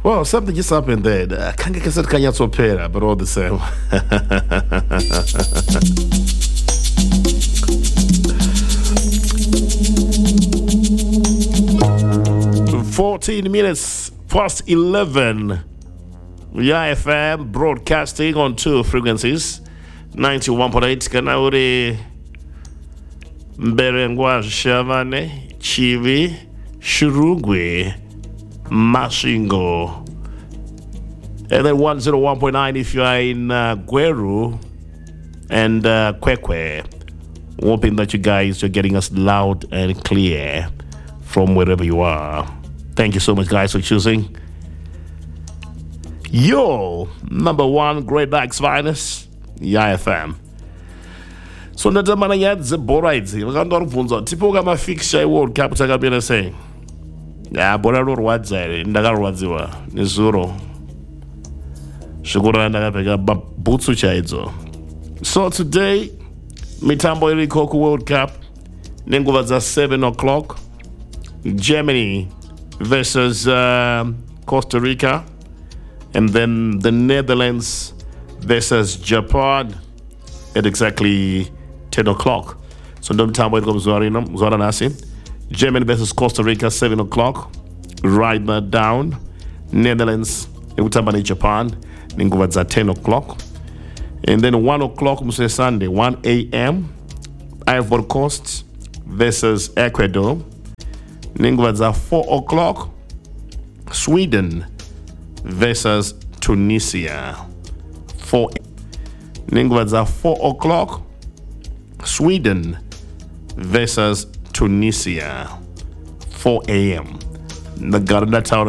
Well, something just happened there. Kange kaset kanyatsopera, but all the same. 14 minutes past 11. Yeah, FM broadcasting on two frequencies, 91.8 Kanauri Mberengwa Shavane Chivi Shurugwe Mashingo, and then 101.9 if you are in Gweru and Kwekwe. Hoping that you guys are getting us loud and clear from wherever you are. Thank you so much, guys, for choosing your number one Great Lakes finest, Ya FM. So natamana yadze boraidzi vakandori kubvunza tipo kama fixture World Cup takapera sei. Ya bora rorwadza here, ndakarwadziwa nezuro zvikuru ndakapfeka bhutsu chaidzo. So today mitambo iriko kuWorld Cup nenguva dza 7 o'clock, Germany versus Costa Rica, and then the Netherlands versus Japan at exactly 10 o'clock. So ndo mitambo iriko mzwara nasi. Germany versus Costa Rica 7 o'clock, write that down. Netherlands ikutamba neJapan nenguva dza 10 o'clock. And then 1 o'clock Sunday, 1 a.m. Ivory Coast versus Ecuador. Ningwaza 4 o'clock. Sweden versus Tunisia. 4 Ningwaza 4 o'clock. Sweden versus Tunisia. 4 a.m. The Garda Town